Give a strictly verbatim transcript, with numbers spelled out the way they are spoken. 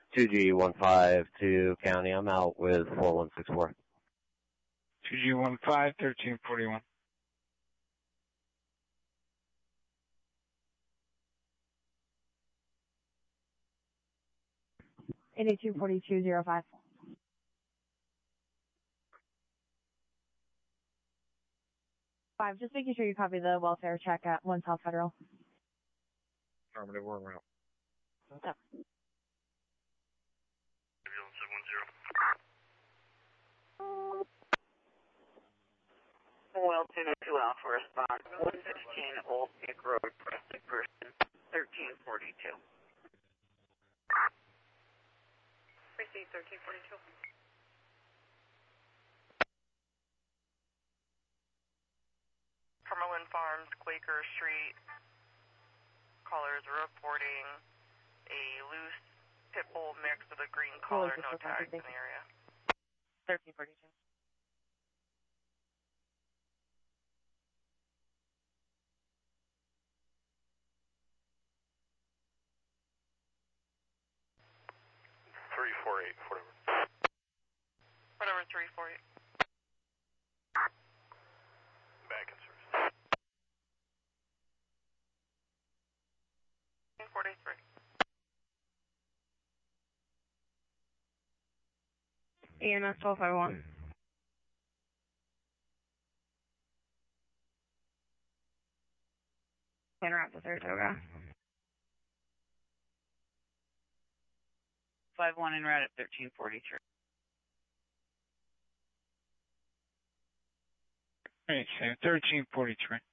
two G one five two County. I'm out with four one six four. two G one five, thirteen forty-one. eighty-two forty-two oh five. Five, just making sure you copy the welfare check at one South Federal. Affirmative, we're around. Okay. Well, two oh two Alpha response, one fifteen Old Peak Road, Preston person, thirteen forty-two. Receive thirteen forty-two. Cumberland Farms, Quaker Street. Callers reporting a loose pit bull mix with a green collar, no tags in the area. thirteen forty-two. three four eight, whatever. Whatever, three four eight. Back in service. forty-three. E M S twelve five one. Plan route to Saratoga. five one en route at thirteen forty-three. Okay, thirteen forty-three.